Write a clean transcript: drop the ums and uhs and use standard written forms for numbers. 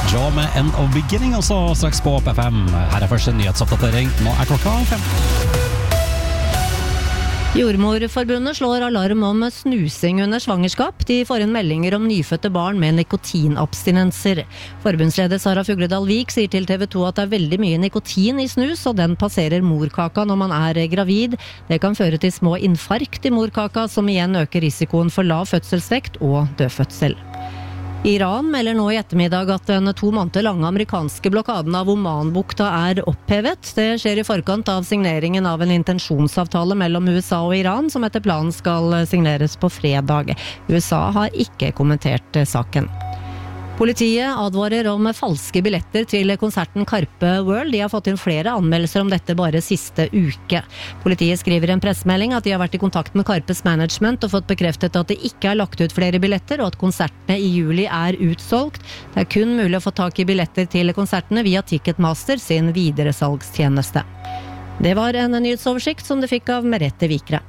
Jaw med End of Beginning, og så straks på P5. Her første nyhetsoppdatering. Nå klokka 5. Jordmorforbundet slår alarm om snusing under svangerskap. De får inn meldinger om nyfødte barn med nikotinabstinenser. Forbundsleder Sara Fugledal-Vik sier til TV 2 at det veldig mye nikotin i snus, og den passerer morkaka når man gravid. Det kan føre til små infarkt i morkaka, som igjen øker risikoen for lav fødselsvekt og dødfødsel. Iran melder nå i ettermiddag at den 2 måneder lange amerikanske blokaden av Omanbukta opphevet. Det skjer i forkant av signeringen av en intensjonsavtale mellom USA og Iran, som etter planen skal signeres på fredag. USA har ikke kommentert saken. Politiet advarer om falske billetter til konserten Karpe World. De har fått inn flere anmeldelser om dette bare siste uke. Politiet skriver i en pressemelding at de har vært i kontakt med Karpes management og fått bekreftet at det ikke lagt ut flere billetter, og at konsertene i juli utsolgt. Det kun mulig å få tak i billetter til konsertene via Ticketmaster sin videresalgstjeneste. Det var en nyhetsoversikt som du fikk av Merete Vikre.